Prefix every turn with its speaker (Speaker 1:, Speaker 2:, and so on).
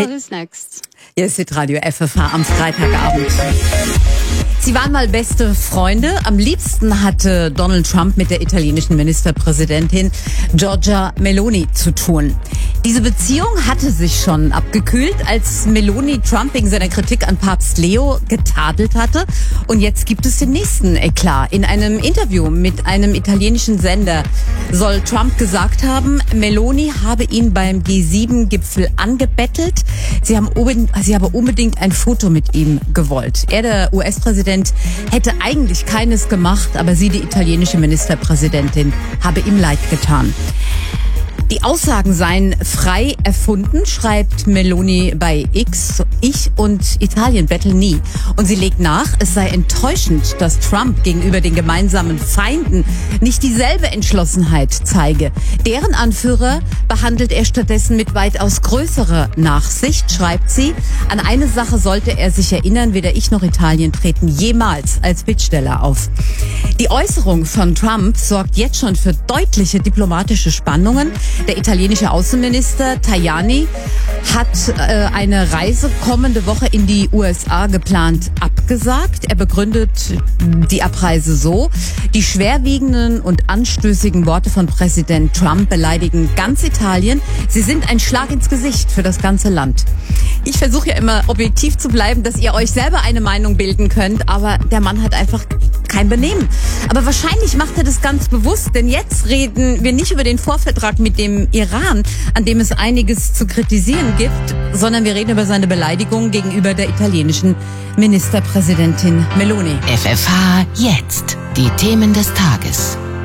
Speaker 1: who's next?
Speaker 2: Hier ist Radio FFH am Freitagabend. Sie waren mal beste Freunde. Am liebsten hatte Donald Trump mit der italienischen Ministerpräsidentin Giorgia Meloni zu tun. Diese Beziehung hatte sich schon abgekühlt, als Meloni Trump wegen seiner Kritik an Papst Leo getadelt hatte. Und jetzt gibt es den nächsten Eklat. In einem Interview mit einem italienischen Sender soll Trump gesagt haben, Meloni habe ihn beim G7-Gipfel angebettelt. Sie habe unbedingt ein Foto mit ihm gewollt. Er, der US-Präsident, hätte eigentlich keines gemacht, aber sie, die italienische Ministerpräsidentin, habe ihm leid getan. Die Aussagen seien frei erfunden, schreibt Meloni bei X. Ich und Italien betteln nie. Und sie legt nach, es sei enttäuschend, dass Trump gegenüber den gemeinsamen Feinden nicht dieselbe Entschlossenheit zeige. Deren Anführer behandelt er stattdessen mit weitaus größerer Nachsicht, schreibt sie. An eine Sache sollte er sich erinnern, weder ich noch Italien treten jemals als Bittsteller auf. Die Äußerung von Trump sorgt jetzt schon für deutliche diplomatische Spannungen. Der italienische Außenminister Tajani hat eine Reise kommende Woche in die USA geplant abgesagt. Er begründet die Abreise so: Die schwerwiegenden und anstößigen Worte von Präsident Trump beleidigen ganz Italien. Sie sind ein Schlag ins Gesicht für das ganze Land. Ich versuche ja immer objektiv zu bleiben, dass ihr euch selber eine Meinung bilden könnt, aber der Mann hat einfach kein Benehmen. Aber wahrscheinlich macht er das ganz bewusst, denn jetzt reden wir nicht über den Vorvertrag mit dem Iran, an dem es einiges zu kritisieren gibt, sondern wir reden über seine Beleidigung gegenüber der italienischen Ministerpräsidentin Meloni.
Speaker 3: FFH jetzt. Die Themen des Tages.